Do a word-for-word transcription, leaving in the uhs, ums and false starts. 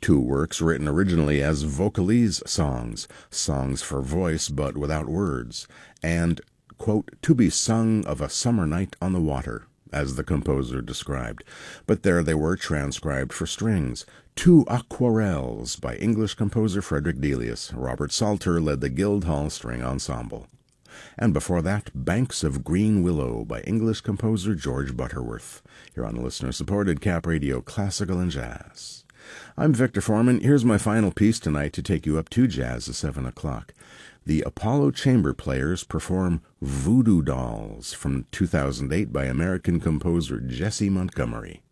two works written originally as vocalese songs, songs for voice but without words, and, quote, to be sung of a summer night on the water, as the composer described. But there they were transcribed for strings. Two aquarelles by English composer Frederick Delius. Robert Salter led the Guildhall String Ensemble. And before that, Banks of Green Willow by English composer George Butterworth. You're on the listener-supported Cap Radio Classical and Jazz. I'm Victor Foreman. Here's my final piece tonight to take you up to jazz at seven o'clock. The Apollo Chamber Players perform Voodoo Dolls from two thousand eight by American composer Jesse Montgomery.